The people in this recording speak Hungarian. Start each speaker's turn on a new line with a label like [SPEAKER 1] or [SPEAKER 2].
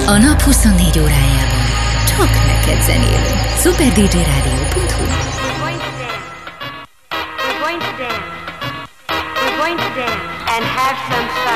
[SPEAKER 1] A nap 24 órájában csak neked zenélünk. superdjradio.hu.
[SPEAKER 2] We're going to dance and have some fun.